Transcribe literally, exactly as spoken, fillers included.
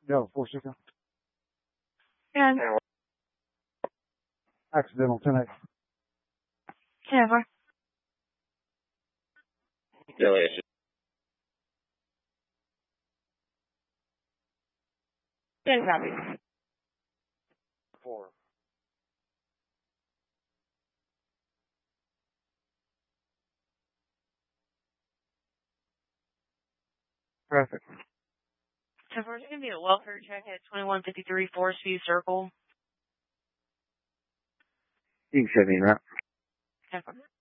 Go, four six. And Accidental, ten eight. ten four. Delicious. ten copy. Four. Traffic. ten four is going to be a welfare check at twenty-one fifty-three Forest View Circle. You can set me in, right? ten four.